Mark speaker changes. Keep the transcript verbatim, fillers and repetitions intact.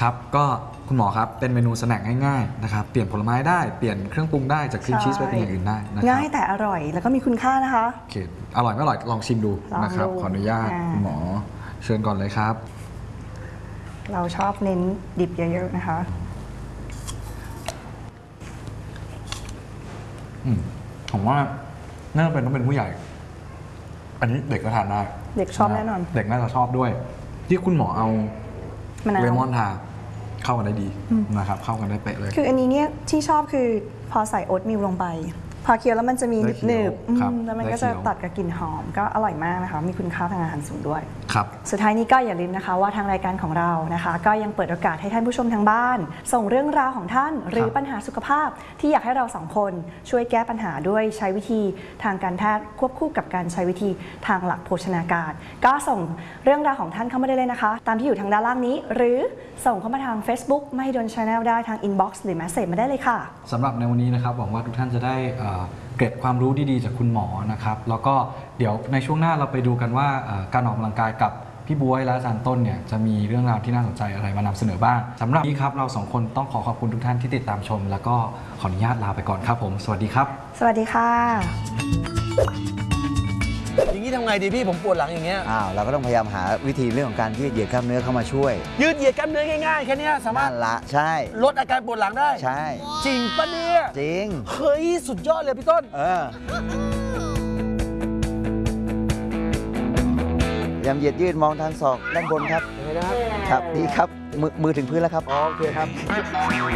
Speaker 1: ครับก็คุณหมอครับเป็นเมนูสแน็คง่ายๆนะครับเปลี่ยนผลไม้ได้เปลี่ยนเครื่องปรุงได้จากครีมชีสไปเป็นอย่างอื่นได้นะครับ
Speaker 2: ง่ายแต่อร่อยแล้วก็มีคุณค่านะคะ
Speaker 1: โอเคอร่อยไม่อร่อยลองชิมดูนะครับขออนุญาตคุณหมอเชิญก่อนเลยครับ
Speaker 2: เราชอบเน้นดิบเยอะๆนะคะ
Speaker 1: อืมผมว่าน่าจะเป็นต้องเป็นผู้ใหญ่ อันนี้เด็กก็ทานได้
Speaker 2: เด็กชอบแน่นอน
Speaker 1: เด็กน่าจะชอบด้วย ที่คุณหมอเอา
Speaker 2: มะนาว
Speaker 1: เลมอนทาเข้ากันได้ดีนะครับเข้ากันได้เป๊ะเลย
Speaker 2: คืออันนี้เนี่ยที่ชอบคือพอใส่โอ๊ตมิลลงไป พอเคี้ยวแล้วมันจะมี
Speaker 1: ได้เคี้
Speaker 2: หนึ
Speaker 1: ยว
Speaker 2: บๆอืม
Speaker 1: ครับ
Speaker 2: แล้วมัน
Speaker 1: ได้
Speaker 2: ก็จะ
Speaker 1: เคี้ยว
Speaker 2: ตัดกับกลิ่นหอมก็อร่อยมากนะคะมีคุณค่าทางอาหารสูงด้วย
Speaker 1: ครับ
Speaker 2: สุดท้ายนี้ก็อย่าลืมนะคะว่าทางรายการของเรานะคะ ก็ยังเปิดโอกาสให้ท่านผู้ชมทางบ้าน ส่งเรื่องราวของท่าน หรือปัญหาสุขภาพที่อยากให้เราสองคนช่วยแก้ปัญหาด้วยใช้วิธีทางการแพทย์ควบคู่กับการใช้วิธีทางหลักโภชนาการ ก็ส่งเรื่องราวของท่านเข้ามาได้เลยนะคะ ตามที่อยู่ทางด้านล่างนี้ หรือส่งเข้ามาทาง Facebook ไม่โดน Channel ได้ทาง Inbox หรือ Message มาได้เลยค่ะ
Speaker 1: สำหรับในวันนี้นะครับหวังว่าทุกท่านจะได้เอ่อเกร็ดความรู้ดีๆจากคุณหมอนะครับแล้วก็เดี๋ยวในช่วงหน้าเราไปดูกันว่าเอ่อการออกกำลังกายกับพี่บ๊วยและอาจารย์ต้นเนี่ยจะมีเรื่องราวที่น่าสนใจอะไรมานำเสนอบ้างสำหรับวันนี้ครับเราสองคนต้องขอขอบคุณทุกท่านที่ติดตามชม แล้วก็ขออนุญาตลาไปก่อนครับผมสวัสดีครับ
Speaker 2: สวัสดีค่ะ
Speaker 3: อย่างนี้ทำไงดีพี่ผมปวดหลังอย่างเงี้ย
Speaker 4: อ้าวเราก็ต้องพยายามหาวิธีเรื่องของการยืดเหยียดกล้ามเนื้อเข้ามาช่วย
Speaker 3: ยืดเหยียดกล้ามเนื้อง่ายๆแค่เนี้ยสามาร
Speaker 4: นั่
Speaker 3: ถ
Speaker 4: นละใช่
Speaker 3: ลดอาการปวดหลังได้
Speaker 4: ใช่
Speaker 3: จริงปะเนี่ย
Speaker 4: จริง
Speaker 3: เฮ้ยสุดยอดเลยพี่ต้น
Speaker 4: เออพยายามเหยียดยืดมองทางศอกด้านบนครับ
Speaker 3: เห็นไหมนะครับ
Speaker 4: ครับดีครับมือมือถึงพื้นแล้วครับ
Speaker 3: โอเคครับ